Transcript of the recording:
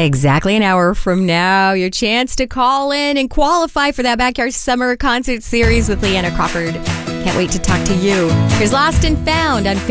Exactly an hour from now, your chance to call in and qualify for that Backyard Summer Concert Series with Leanna Crawford. Can't wait to talk to you. Here's Lost and Found on